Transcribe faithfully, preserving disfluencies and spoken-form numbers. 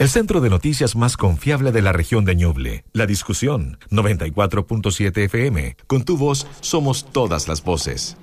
El centro de noticias más confiable de la región de Ñuble. La Discusión, noventa y cuatro punto siete F M. Con tu voz somos todas las voces.